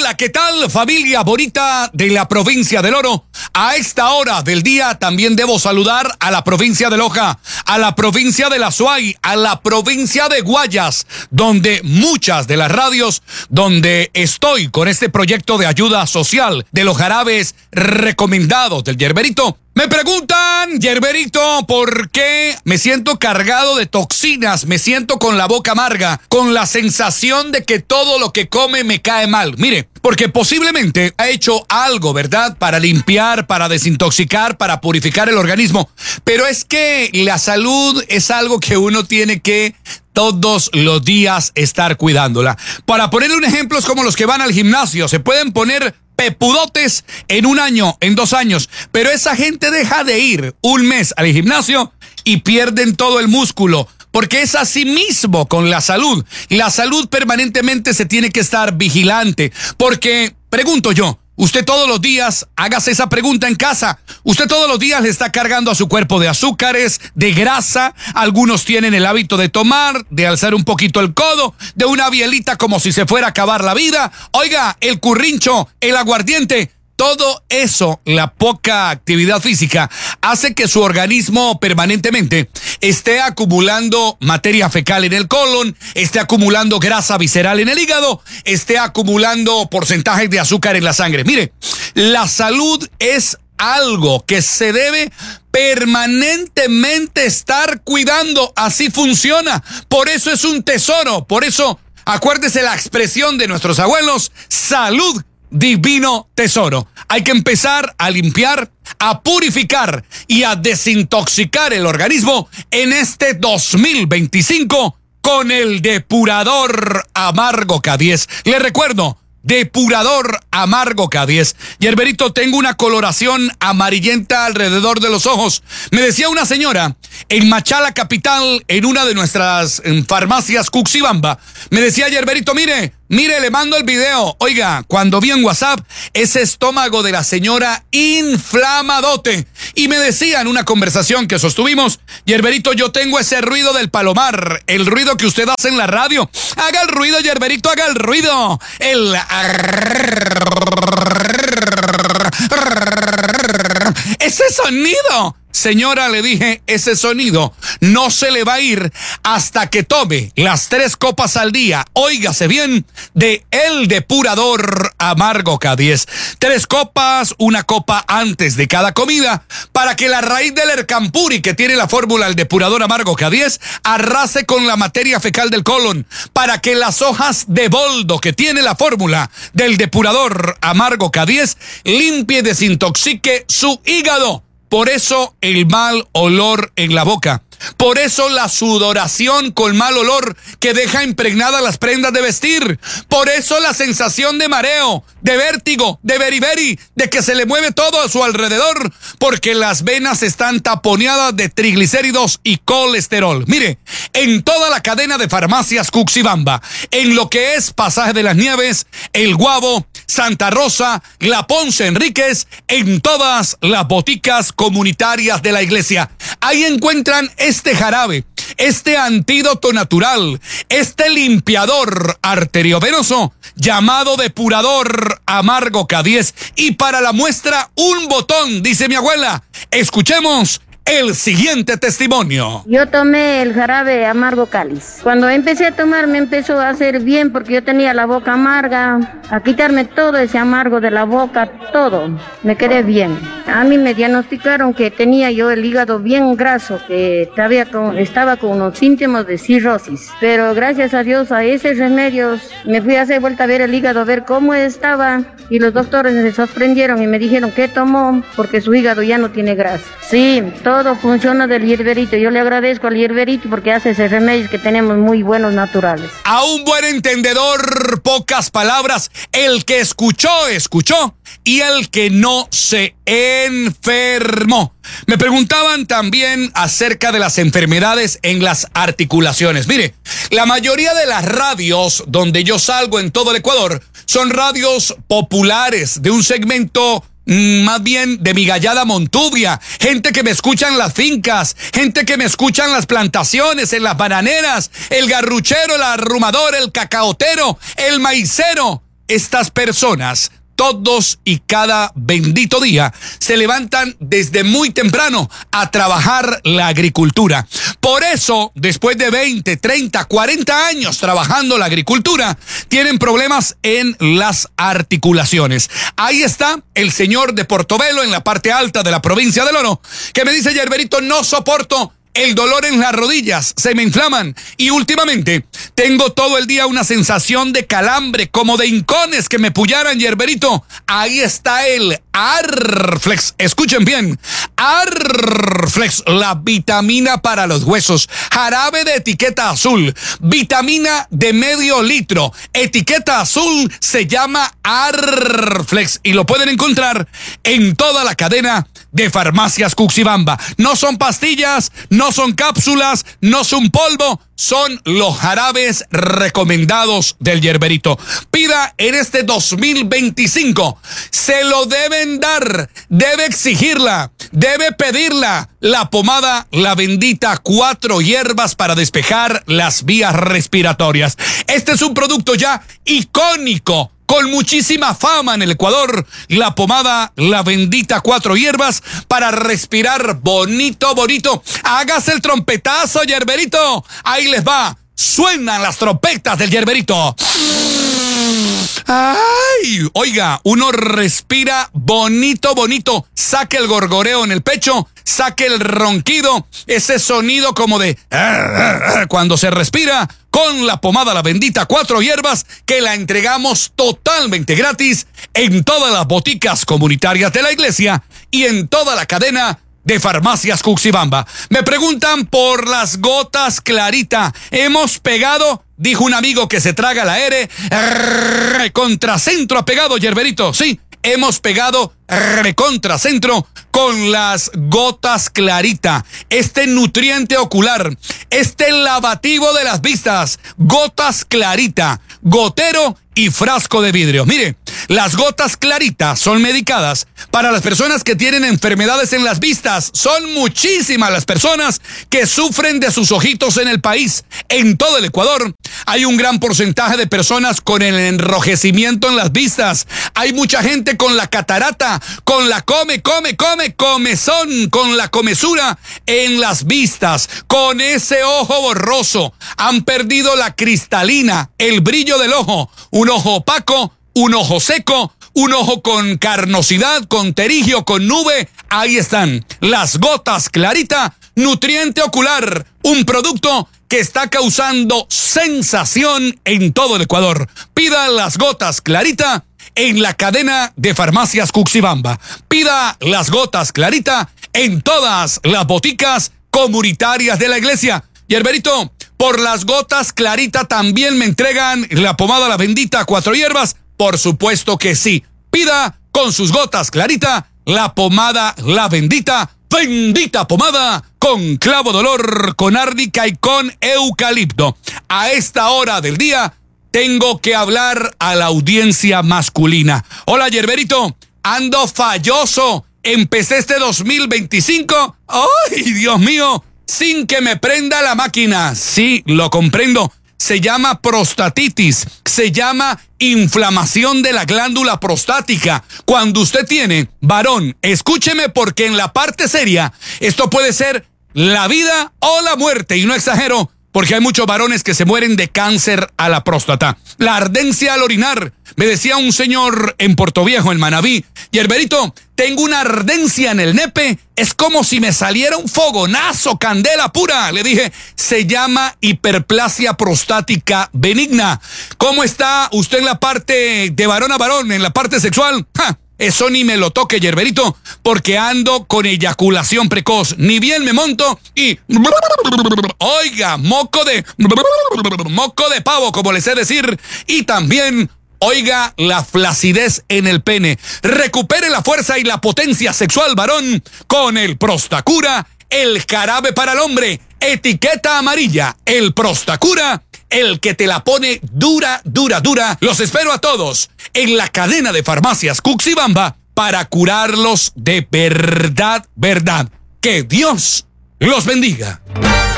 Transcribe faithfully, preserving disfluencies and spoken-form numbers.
Hola, ¿qué tal, familia bonita de la provincia del Oro? A esta hora del día también debo saludar a la provincia de Loja, a la provincia de La Suay, a la provincia de Guayas, donde muchas de las radios donde estoy con este proyecto de ayuda social de los jarabes recomendados del Yerberito. Me preguntan, Yerberito, ¿por qué me siento cargado de toxinas? Me siento con la boca amarga, con la sensación de que todo lo que come me cae mal. Mire, porque posiblemente ha hecho algo, ¿verdad? Para limpiar, para desintoxicar, para purificar el organismo. Pero es que la salud es algo que uno tiene que todos los días estar cuidándola. Para ponerle un ejemplo, es como los que van al gimnasio. Se pueden poner pepudotes en un año, en dos años, pero esa gente deja de ir un mes al gimnasio y pierden todo el músculo, porque es así mismo con la salud. La salud permanentemente se tiene que estar vigilante, porque, pregunto yo, usted todos los días, hágase esa pregunta en casa, usted todos los días le está cargando a su cuerpo de azúcares, de grasa, algunos tienen el hábito de tomar, de alzar un poquito el codo, de una bielita como si se fuera a acabar la vida, oiga, el currincho, el aguardiente. Todo eso, la poca actividad física, hace que su organismo permanentemente esté acumulando materia fecal en el colon, esté acumulando grasa visceral en el hígado, esté acumulando porcentajes de azúcar en la sangre. Mire, la salud es algo que se debe permanentemente estar cuidando. Así funciona. Por eso es un tesoro. Por eso, acuérdese la expresión de nuestros abuelos, salud, divino tesoro. Hay que empezar a limpiar, a purificar y a desintoxicar el organismo en este dos mil veinticinco con el depurador amargo K diez. Le recuerdo, depurador amargo K diez. Yerberito, tengo una coloración amarillenta alrededor de los ojos. Me decía una señora en Machala Capital, en una de nuestras farmacias Cuxibamba, me decía, Yerberito, mire, mire, le mando el video. Oiga, cuando vi en WhatsApp ese estómago de la señora inflamadote, y me decía en una conversación que sostuvimos, Yerberito, yo tengo ese ruido del palomar, el ruido que usted hace en la radio. Haga el ruido, Yerberito, haga el ruido. El ese sonido. Señora, le dije, ese sonido no se le va a ir hasta que tome las tres copas al día, óigase bien, de el depurador amargo K diez. Tres copas, una copa antes de cada comida, para que la raíz del ercampuri que tiene la fórmula el depurador amargo K diez arrase con la materia fecal del colon, para que las hojas de boldo que tiene la fórmula del depurador amargo K diez limpie y desintoxique su hígado. Por eso el mal olor en la boca. Por eso la sudoración con mal olor que deja impregnadas las prendas de vestir. Por eso la sensación de mareo, de vértigo, de beriberi, de que se le mueve todo a su alrededor, porque las venas están taponeadas de triglicéridos y colesterol. Mire, en toda la cadena de farmacias Cuxibamba, en lo que es Pasaje de las Nieves, El Guavo, Santa Rosa, La Ponce Enríquez, en todas las boticas comunitarias de la iglesia, ahí encuentran este jarabe, este antídoto natural, este limpiador arteriovenoso llamado depurador amargo K diez. Y para la muestra, un botón, dice mi abuela. Escuchemos el siguiente testimonio. Yo tomé el jarabe amargo cáliz. Cuando empecé a tomar me empezó a hacer bien porque yo tenía la boca amarga, a quitarme todo ese amargo de la boca, todo. Me quedé bien. A mí me diagnosticaron que tenía yo el hígado bien graso, que estaba con, estaba con unos síntomas de cirrosis. Pero gracias a Dios, a esos remedios, me fui a hacer vuelta a ver el hígado, a ver cómo estaba. Y los doctores se sorprendieron y me dijeron que tomó porque su hígado ya no tiene grasa. Sí, todo funciona del Yerberito. Yo le agradezco al Yerberito porque hace esos remedios que tenemos muy buenos naturales. A un buen entendedor, pocas palabras. El que escuchó, escuchó. Y el que no se enfermó. Me preguntaban también acerca de las enfermedades en las articulaciones. Mire, la mayoría de las radios donde yo salgo en todo el Ecuador son radios populares de un segmento más bien de mi gallada Montubia, gente que me escucha en las fincas, gente que me escucha en las plantaciones, en las bananeras, el garruchero, el arrumador, el cacaotero, el maicero. estas personas todos y cada bendito día se levantan desde muy temprano a trabajar la agricultura. Por eso, después de veinte, treinta, cuarenta años trabajando la agricultura, tienen problemas en las articulaciones. Ahí está el señor de Portobelo, en la parte alta de la provincia del Oro, que me dice: Yerberito, no soporto el dolor en las rodillas, se me inflaman y últimamente tengo todo el día una sensación de calambre, como de hincones que me pullaran, Yerberito. Ahí está el Arflex. Escuchen bien, Arflex, la vitamina para los huesos, jarabe de etiqueta azul, vitamina de medio litro, etiqueta azul, se llama Arflex y lo pueden encontrar en toda la cadena de Farmacias Cuxibamba. No son pastillas, no son cápsulas, no son polvo, son los jarabes recomendados del Yerberito. Pida en este dos mil veinticinco, se lo deben dar, debe exigirla, debe pedirla, la pomada La Bendita, cuatro hierbas para despejar las vías respiratorias. Este es un producto ya icónico, con muchísima fama en el Ecuador, la pomada La Bendita, cuatro hierbas para respirar bonito, bonito. Hágase el trompetazo, Yerberito. Ahí les va. Suenan las trompetas del Yerberito. ¡Ay! Oiga, uno respira bonito, bonito. Saque el gorgoreo en el pecho, saque el ronquido, ese sonido como de cuando se respira con la pomada La Bendita, cuatro hierbas, que la entregamos totalmente gratis en todas las boticas comunitarias de la iglesia y en toda la cadena de Farmacias Cuxibamba. Me preguntan por las gotas Clarita. Hemos pegado, dijo un amigo que se traga la R, contracentro ha pegado, Yerberito. Sí, hemos pegado recontracentro con las gotas Clarita. Este nutriente ocular, este lavativo de las vistas, gotas Clarita, gotero y frasco de vidrio. Mire, las gotas Clarita son medicadas para las personas que tienen enfermedades en las vistas. Son muchísimas las personas que sufren de sus ojitos en el país. En todo el Ecuador hay un gran porcentaje de personas con el enrojecimiento en las vistas. Hay mucha gente con la catarata, con la come, come, come, comezón, con la comezura en las vistas, con ese ojo borroso. Han perdido la cristalina, el brillo del ojo. Un ojo opaco, un ojo seco, un ojo con carnosidad, con terigio, con nube. Ahí están las gotas Clarita, nutriente ocular, un producto que está causando sensación en todo el Ecuador. Pida las gotas Clarita en la cadena de Farmacias Cuxibamba. Pida las gotas Clarita en todas las boticas comunitarias de la iglesia. Yerberito, por las gotas Clarita también me entregan la pomada La Bendita, cuatro hierbas. Por supuesto que sí. Pida con sus gotas Clarita la pomada La Bendita, bendita pomada con clavo de olor, con árnica y con eucalipto. A esta hora del día tengo que hablar a la audiencia masculina. Hola, Yerberito, ando falloso. Empecé este dos mil veinticinco. ¡Ay, Dios mío! Sin que me prenda la máquina. Sí, lo comprendo. Se llama prostatitis, se llama inflamación de la glándula prostática. Cuando usted tiene, varón, escúcheme, porque en la parte seria esto puede ser la vida o la muerte, y no exagero, porque hay muchos varones que se mueren de cáncer a la próstata. La ardencia al orinar. Me decía un señor en Portoviejo, en Manabí: Yerberito, tengo una ardencia en el nepe, es como si me saliera un fogonazo, candela pura. Le dije, se llama hiperplasia prostática benigna. ¿Cómo está usted en la parte de varón a varón, en la parte sexual? ¡Ja! Eso ni me lo toque, Yerberito, porque ando con eyaculación precoz. Ni bien me monto y... Oiga, moco de... Moco de pavo, como les sé decir. Y también... Oiga, la flacidez en el pene. Recupere la fuerza y la potencia sexual, varón, con el Prostacura, el jarabe para el hombre, etiqueta amarilla, el Prostacura, el que te la pone dura, dura, dura. Los espero a todos en la cadena de Farmacias Cuxibamba para curarlos de verdad, verdad. Que Dios los bendiga.